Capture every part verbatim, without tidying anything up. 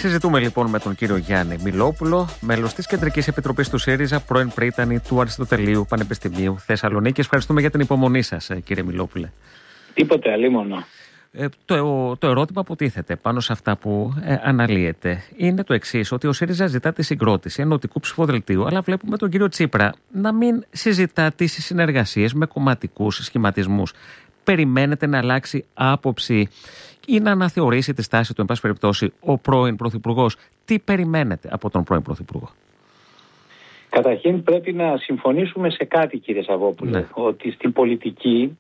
Συζητούμε λοιπόν με τον κύριο Γιάννη Μιλόπουλο, μέλος της Κεντρικής Επιτροπής του ΣΥΡΙΖΑ, πρώην πρίτανη του Αριστοτελείου Πανεπιστημίου Θεσσαλονίκης. Ευχαριστούμε για την υπομονή σας, κύριε Μιλόπουλε. Τίποτε αλίμονο. Ε, το, το ερώτημα που τίθεται πάνω σε αυτά που ε, αναλύεται είναι το εξής, ότι ο ΣΥΡΙΖΑ ζητά τη συγκρότηση ενωτικού ψηφοδελτίου, αλλά βλέπουμε τον κύριο Τσίπρα να μην συζητά τις συνεργασίες με κομματικούς σχηματισμούς. Περιμένετε να αλλάξει άποψη ή να αναθεωρήσει τη στάση του, εν πάση περιπτώσει, ο πρώην Πρωθυπουργός? Τι περιμένετε από τον πρώην Πρωθυπουργό? Καταρχήν πρέπει να συμφωνήσουμε σε κάτι, κύριε Σαββόπουλε, ναι. ότι στην πολιτική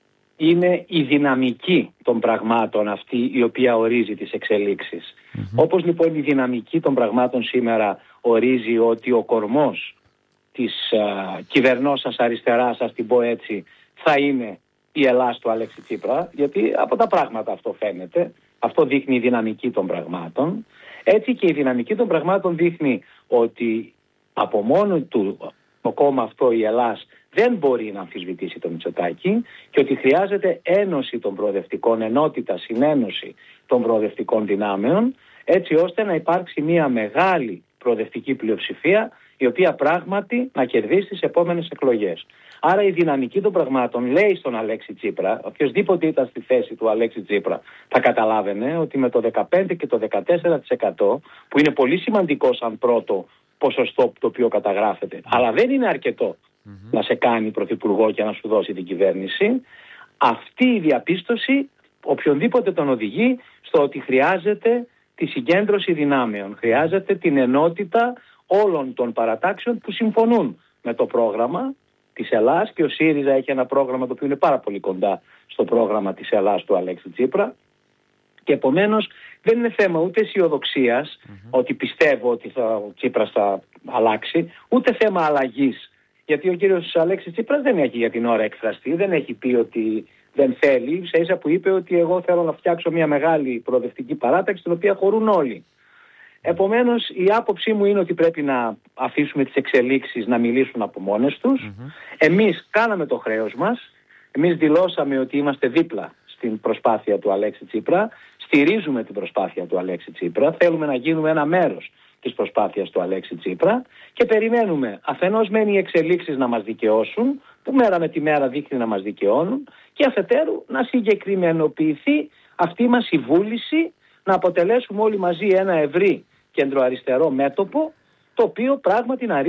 είναι η δυναμική των πραγμάτων αυτή η οποία ορίζει τις εξελίξεις. Mm-hmm. Όπως λοιπόν η δυναμική των πραγμάτων σήμερα ορίζει ότι ο κορμός της uh, κυβερνώσας αριστεράς, ας την πω έτσι, θα είναι η Ελλάς του Αλέξη Τσίπρα, γιατί από τα πράγματα αυτό φαίνεται, αυτό δείχνει η δυναμική των πραγμάτων. Έτσι και η δυναμική των πραγμάτων δείχνει ότι από μόνο του το κόμμα αυτό, η Ελλάς, δεν μπορεί να αμφισβητήσει το Μητσοτάκη και ότι χρειάζεται ένωση των προοδευτικών, ενότητα, συνένωση των προοδευτικών δυνάμεων, έτσι ώστε να υπάρξει μια μεγάλη προοδευτική πλειοψηφία η οποία πράγματι να κερδίσει τις επόμενες εκλογές. Άρα η δυναμική των πραγμάτων λέει στον Αλέξη Τσίπρα, οποιοσδήποτε ήταν στη θέση του Αλέξη Τσίπρα θα καταλάβαινε ότι με το δεκαπέντε και το δεκατέσσερα τοις εκατό, που είναι πολύ σημαντικό σαν πρώτο ποσοστό το οποίο καταγράφεται, αλλά δεν είναι αρκετό mm-hmm. να σε κάνει πρωθυπουργό και να σου δώσει την κυβέρνηση, αυτή η διαπίστωση οποιονδήποτε τον οδηγεί στο ότι χρειάζεται τη συγκέντρωση δυνάμεων, χρειάζεται την ενότητα όλων των παρατάξεων που συμφωνούν με το πρόγραμμα της Ελλάς, και ο ΣΥΡΙΖΑ έχει ένα πρόγραμμα το οποίο είναι πάρα πολύ κοντά στο πρόγραμμα της Ελλάς του Αλέξη Τσίπρα, και επομένως δεν είναι θέμα ούτε αισιοδοξίας mm-hmm. ότι πιστεύω ότι θα, ο Τσίπρας θα αλλάξει, ούτε θέμα αλλαγής, γιατί ο κύριος Αλέξης Τσίπρας δεν έχει για την ώρα εκφραστεί, δεν έχει πει ότι δεν θέλει, ίσα ίσα που είπε ότι εγώ θέλω να φτιάξω μια μεγάλη προοδευτική παράταξη την οποία χωρούν όλοι. Επομένως η άποψή μου είναι ότι πρέπει να αφήσουμε τις εξελίξεις να μιλήσουν από μόνες τους. Mm-hmm. Εμείς κάναμε το χρέος μας, εμείς δηλώσαμε ότι είμαστε δίπλα στην προσπάθεια του Αλέξη Τσίπρα, στηρίζουμε την προσπάθεια του Αλέξη Τσίπρα, θέλουμε να γίνουμε ένα μέρος της προσπάθειας του Αλέξη Τσίπρα και περιμένουμε αφενός μεν οι εξελίξεις να μας δικαιώσουν, που μέρα με τη μέρα δείχνει να μας δικαιώνουν, και αφετέρου να συγκεκριμενοποιηθεί αυτή μας η βούληση να αποτελέσουμε όλοι μαζί ένα ευρύ κεντροαριστερό μέτωπο, το οποίο πράγματι να